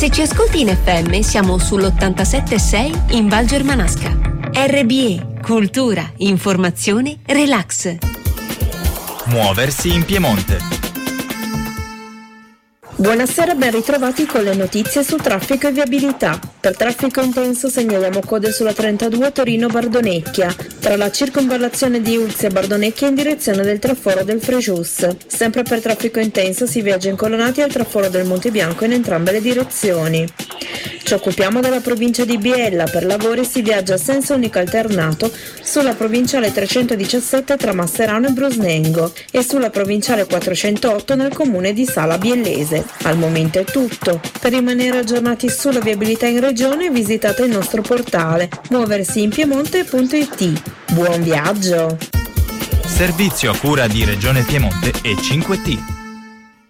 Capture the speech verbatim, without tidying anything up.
Se ci ascolti in F M siamo sull'ottantasette virgola sei in Val Germanasca. R B E, cultura, informazione, relax. Muoversi in Piemonte. Buonasera, ben ritrovati con le notizie su traffico e viabilità. Per traffico intenso segnaliamo code sulla trentadue Torino-Bardonecchia, tra la circonvallazione di Ulzia e Bardonecchia in direzione del traforo del Frejus. Sempre per traffico intenso si viaggia incolonnati al traforo del Monte Bianco in entrambe le direzioni. Ci occupiamo della provincia di Biella, per lavori si viaggia a senso unico alternato sulla provinciale trecentodiciassette tra Masserano e Brusnengo e sulla provinciale quattrocentootto nel comune di Sala Biellese. Al momento è tutto. Per rimanere aggiornati sulla viabilità in regione visitate il nostro portale muoversi in piemonte punto it. Buon viaggio! Servizio a cura di Regione Piemonte e cinque T.